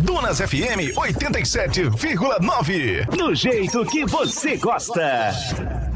Dunas FM 87,9. Do jeito que você gosta.